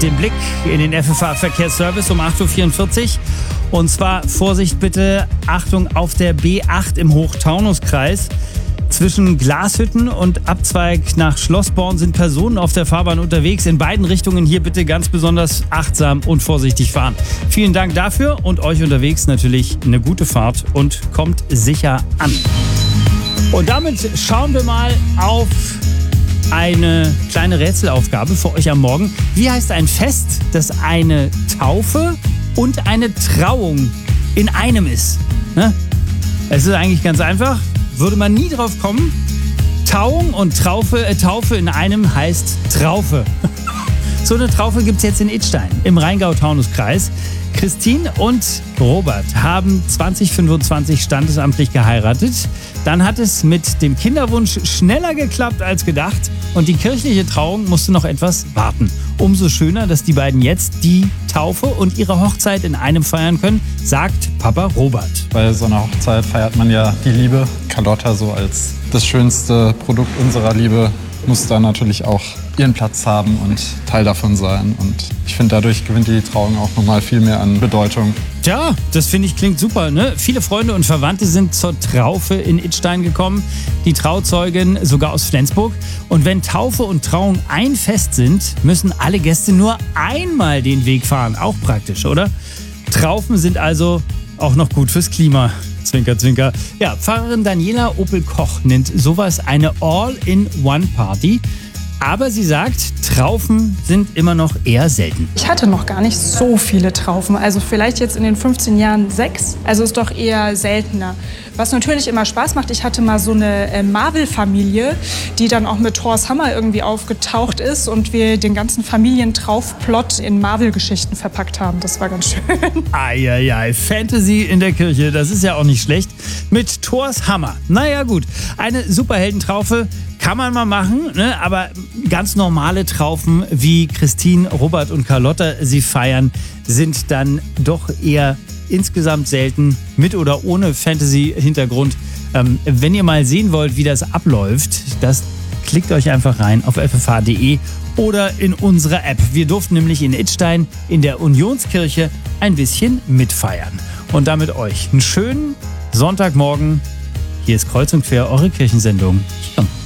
Den Blick in den FFH-Verkehrsservice um 8.44 Uhr. Und zwar, Vorsicht bitte, Achtung auf der B8 im Hochtaunuskreis. Zwischen Glashütten und Abzweig nach Schlossborn sind Personen auf der Fahrbahn unterwegs. In beiden Richtungen hier bitte ganz besonders achtsam und vorsichtig fahren. Vielen Dank dafür und euch unterwegs natürlich eine gute Fahrt und kommt sicher an. Und damit schauen wir mal auf eine kleine Rätselaufgabe für euch am Morgen. Wie heißt ein Fest, das eine Taufe und eine Trauung in einem ist? Ne? Es ist eigentlich ganz einfach. Würde man nie drauf kommen. Tauung und Taufe in einem heißt Traufe. So eine Traufe gibt es jetzt in Idstein im Rheingau-Taunus-Kreis. Christine und Robert haben 2025 standesamtlich geheiratet. Dann hat es mit dem Kinderwunsch schneller geklappt als gedacht und die kirchliche Trauung musste noch etwas warten. Umso schöner, dass die beiden jetzt die Taufe und ihre Hochzeit in einem feiern können, sagt Papa Robert. Bei so einer Hochzeit feiert man ja die Liebe. Carlotta so als das schönste Produkt unserer Liebe muss da natürlich auch ihren Platz haben und Teil davon sein. Und ich finde, dadurch gewinnt die Trauung auch nochmal viel mehr an Bedeutung. Tja, das finde ich klingt super, ne? Viele Freunde und Verwandte sind zur Traufe in Idstein gekommen. Die Trauzeugin sogar aus Flensburg. Und wenn Taufe und Trauung ein Fest sind, müssen alle Gäste nur einmal den Weg fahren. Auch praktisch, oder? Traufen sind also auch noch gut fürs Klima. Zwinker, zwinker. Ja, Pfarrerin Daniela Opel-Koch nennt sowas eine All-in-One-Party. Aber sie sagt, Traufen sind immer noch eher selten. Ich hatte noch gar nicht so viele Traufen. Also vielleicht jetzt in den 15 Jahren 6. Also ist doch eher seltener. Was natürlich immer Spaß macht, ich hatte mal so eine Marvel-Familie, die dann auch mit Thors Hammer irgendwie aufgetaucht ist und wir den ganzen Familientraufplot in Marvel-Geschichten verpackt haben. Das war ganz schön. Eieiei, Fantasy in der Kirche, das ist ja auch nicht schlecht. Mit Thors Hammer. Naja gut, eine Superheldentraufe kann man mal machen, ne? Aber ganz normale Traufen, wie Christine, Robert und Carlotta sie feiern, sind dann doch eher insgesamt selten, mit oder ohne Fantasy-Hintergrund. Wenn ihr mal sehen wollt, wie das abläuft, klickt euch einfach rein auf ffh.de oder in unsere App. Wir durften nämlich in Idstein in der Unionskirche ein bisschen mitfeiern. Und damit euch einen schönen Sonntagmorgen. Hier ist Kreuz und Quer, eure Kirchensendung. Ja.